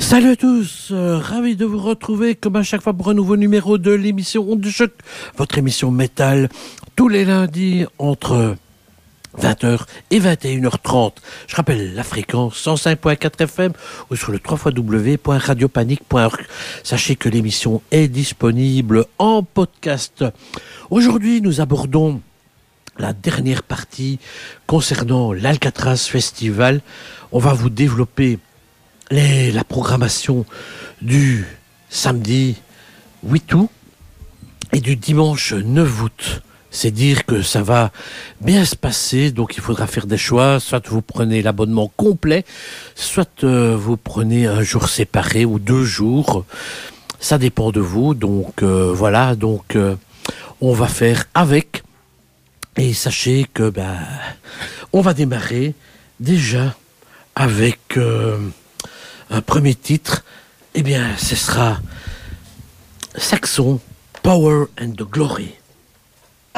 Salut à tous, ravi de vous retrouver comme à chaque fois pour un nouveau numéro de l'émission Onde de Choc, votre émission métal, tous les lundis entre 20h et 21h30. Je rappelle la fréquence 105.4 FM ou sur le www.radiopanique.org. Sachez que l'émission est disponible en podcast. Aujourd'hui, nous abordons la dernière partie concernant l'Alcatraz Festival. On va vous développer la programmation du samedi 8 août et du dimanche 9 août. C'est dire que ça va bien se passer, donc il faudra faire des choix. Soit vous prenez l'abonnement complet, soit vous prenez un jour séparé ou 2 jours. Ça dépend de vous. Donc voilà, on va faire avec. Et sachez que on va démarrer déjà avec un premier titre. Eh bien, ce sera Saxon, Power and the Glory.